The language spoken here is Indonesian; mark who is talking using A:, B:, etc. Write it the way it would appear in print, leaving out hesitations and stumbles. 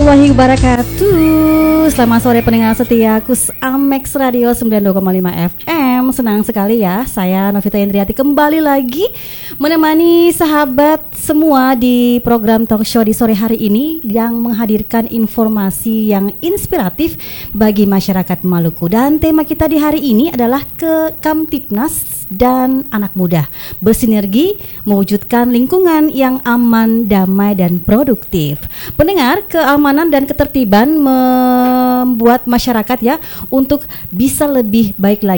A: warahmatullahi wabarakatuh. Selamat sore pendengar setia Kus Amex Radio 92,5 FM. Senang sekali ya, saya Novita Indriati kembali lagi menemani sahabat semua di program talk show di sore hari ini yang menghadirkan informasi yang inspiratif bagi masyarakat Maluku. Dan tema kita di hari ini adalah Kamtibnas dan anak muda bersinergi mewujudkan lingkungan yang aman, damai, dan produktif. Pendengar, keamanan dan ketertiban membuat masyarakat ya untuk bisa lebih baik lagi